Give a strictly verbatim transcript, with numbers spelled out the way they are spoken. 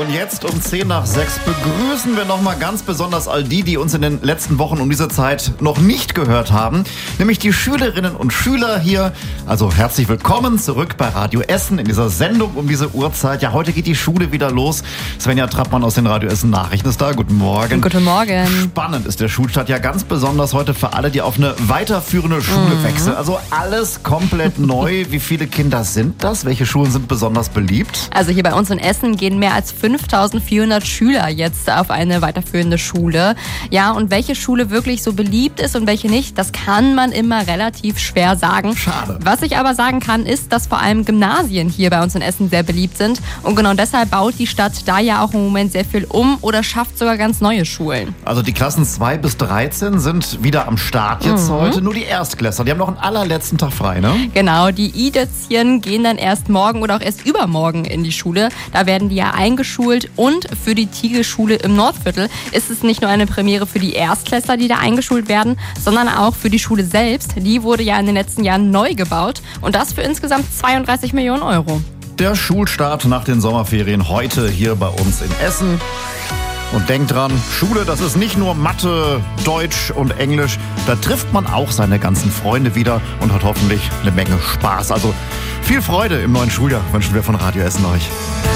Und jetzt um zehn nach sechs begrüßen wir nochmal ganz besonders all die, die uns in den letzten Wochen um diese Zeit noch nicht gehört haben. Nämlich die Schülerinnen und Schüler hier. Also herzlich willkommen zurück bei Radio Essen in dieser Sendung um diese Uhrzeit. Ja, heute geht die Schule wieder los. Svenja Trappmann aus den Radio Essen Nachrichten ist da. Guten Morgen. Guten Morgen. Spannend ist der Schulstart ja ganz besonders heute für alle, die auf eine weiterführende Schule mhm. wechseln. Also alles komplett neu. Wie viele Kinder sind das? Welche Schulen sind besonders beliebt? Also hier bei uns in Essen gehen mehr als fünftausendvierhundert Schüler jetzt auf eine weiterführende Schule. Ja, und welche Schule wirklich so beliebt ist und welche nicht, das kann man immer relativ schwer sagen. Schade. Was ich aber sagen kann, ist, dass vor allem Gymnasien hier bei uns in Essen sehr beliebt sind. Und genau deshalb baut die Stadt da ja auch im Moment sehr viel um oder schafft sogar ganz neue Schulen. Also die Klassen zwei bis dreizehn sind wieder am Start jetzt mhm. heute. Nur die Erstklässler, die haben noch einen allerletzten Tag frei, ne? Genau, die I-Dätzchen gehen dann erst morgen oder auch erst übermorgen in die Schule. Da werden die ja eingeschult. Und für die Tiegelschule im Nordviertel ist es nicht nur eine Premiere für die Erstklässler, die da eingeschult werden, sondern auch für die Schule selbst. Die wurde ja in den letzten Jahren neu gebaut und das für insgesamt zweiunddreißig Millionen Euro. Der Schulstart nach den Sommerferien heute hier bei uns in Essen. Und denkt dran, Schule, das ist nicht nur Mathe, Deutsch und Englisch. Da trifft man auch seine ganzen Freunde wieder und hat hoffentlich eine Menge Spaß. Also viel Freude im neuen Schuljahr wünschen wir von Radio Essen euch.